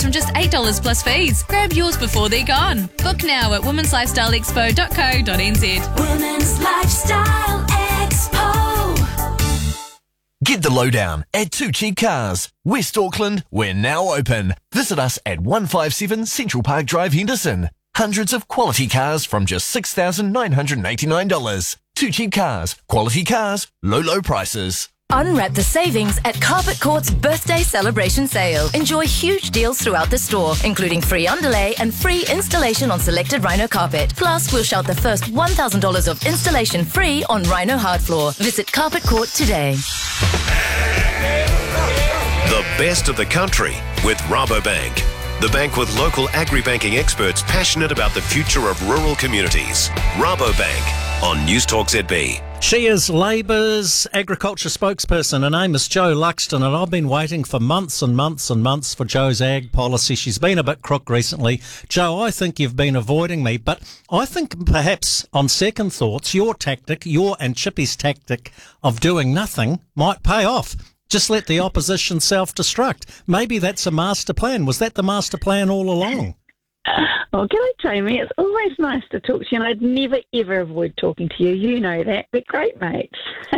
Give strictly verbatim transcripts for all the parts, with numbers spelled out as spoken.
from just eight dollars plus fees. Grab yours before they're gone. Book now at womens lifestyle expo dot co dot n z. Women's Lifestyle Expo. Get the lowdown at Two Cheap Cars. West Auckland, we're now open. Visit us at one fifty-seven Central Park Drive, Henderson. Hundreds of quality cars from just six thousand nine hundred eighty-nine dollars. Two Cheap Cars. Quality cars, low, low prices. Unwrap the savings at Carpet Court's birthday celebration sale. Enjoy huge deals throughout the store, including free underlay and free installation on selected Rhino carpet. Plus, we'll shout the first one thousand dollars of installation free on Rhino hard floor. Visit Carpet Court today. The best of the country with Rabobank. The bank with local agri-banking experts passionate about the future of rural communities. Rabobank on News Talk Z B. She is Labour's agriculture spokesperson. Her name is Jo Luxton, and I've been waiting for months and months and months for Jo's ag policy. She's been a bit crook recently. Jo, I think you've been avoiding me, but I think perhaps on second thoughts, your tactic, your and Chippy's tactic of doing nothing might pay off. Just let the opposition self-destruct. Maybe that's a master plan. Was that the master plan all along? Oh, g'day, Jamie. It's always nice to talk to you, and I'd never, ever avoid talking to you. You know that. We're great mates.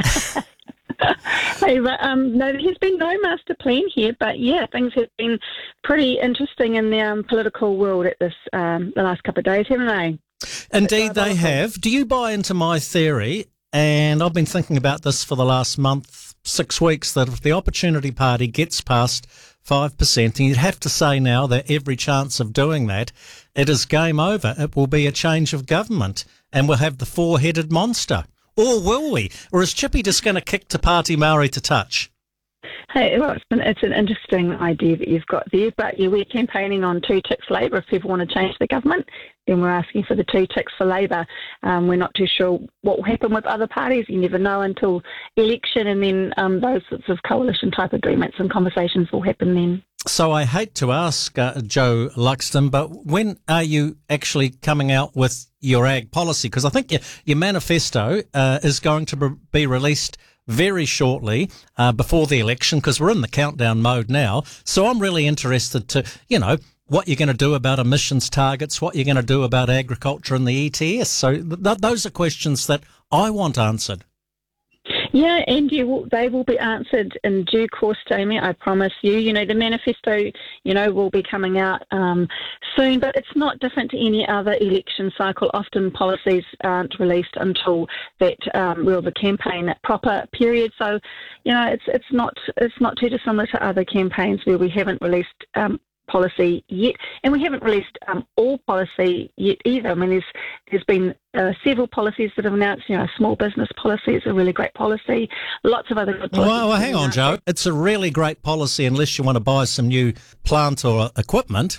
Hey, but, um, no, there's been no master plan here, but, yeah, things have been pretty interesting in the um, political world at this um, the last couple of days, haven't they? Indeed, they have. Do you buy into my theory? And I've been thinking about this for the last month, six weeks, that if the Opportunity Party gets past five percent, and you'd have to say now that every chance of doing that, it is game over. It will be a change of government, and we'll have the four-headed monster. Or will we? Or is Chippy just going to kick Te Pāti Māori to touch? Hey, well, it's an, it's an interesting idea that you've got there, but yeah, we're campaigning on two ticks Labour. If people want to change the government, then we're asking for the two ticks for Labour. Um, we're not too sure what will happen with other parties. You never know until election, and then um, those sorts of coalition type agreements and conversations will happen then. So I hate to ask uh, Jo Luxton, but when are you actually coming out with your ag policy? Because I think your, your manifesto uh, is going to be released very shortly uh, before the election, because we're in the countdown mode now. So I'm really interested to, you know, what you're going to do about emissions targets, what you're going to do about agriculture and the E T S. So th- those are questions that I want answered. Yeah, and you will, they will be answered in due course, Jamie, I promise you. You know, the manifesto, you know, will be coming out um, soon, but it's not different to any other election cycle. Often policies aren't released until that, um, well, the campaign proper period. So, you know, it's it's not it's not too dissimilar to other campaigns where we haven't released um, policy yet, and we haven't released um, all policy yet either. I mean, there's there's been uh, several policies that have announced. You know, small business policy is a really great policy. Lots of other good policies. Well, well hang on, Jo. It's a really great policy unless you want to buy some new plant or equipment.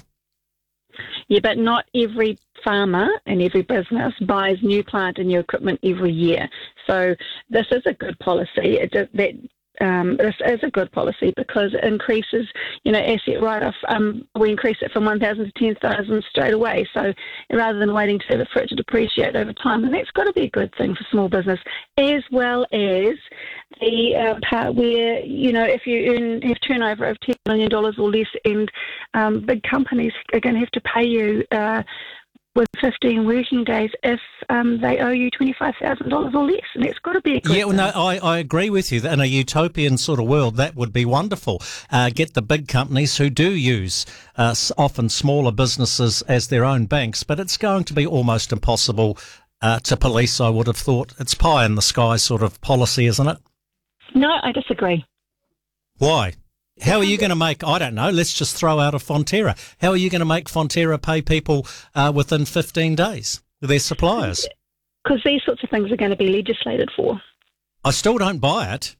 Yeah, but not every farmer and every business buys new plant and new equipment every year. So this is a good policy. It, that Um, this is a good policy because it increases, you know, asset write-off. Um, we increase it from one thousand to ten thousand straight away. So rather than waiting to, for it to depreciate over time, and that's got to be a good thing for small business, as well as the uh, part where, you know, if you earn, have turnover of ten million dollars or less, and um, big companies are going to have to pay you uh, with fifteen working days if um, they owe you twenty-five thousand dollars or less. And it's got to be a good Yeah, well, no, I, I agree with you. In a utopian sort of world, that would be wonderful. Uh, get the big companies who do use uh, often smaller businesses as their own banks, but it's going to be almost impossible uh, to police, I would have thought. It's pie in the sky sort of policy, isn't it? No, I disagree. Why? How are you going to make, I don't know, let's just throw out a Fonterra. How are you going to make Fonterra pay people uh, within fifteen days, their suppliers? Because these sorts of things are going to be legislated for. I still don't buy it.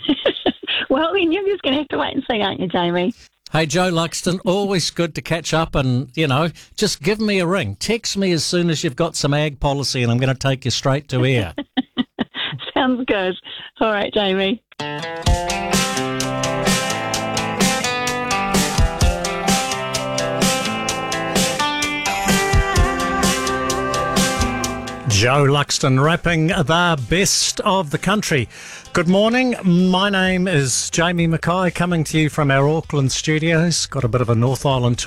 Well, then you're just going to have to wait and see, aren't you, Jamie? Hey, Jo Luxton, always good to catch up and, you know, just give me a ring. Text me as soon as you've got some ag policy and I'm going to take you straight to air. Sounds good. All right, Jamie. Jo Luxton wrapping the best of the country. Good morning. My name is Jamie Mackay, coming to you from our Auckland studios. Got a bit of a North Island tour.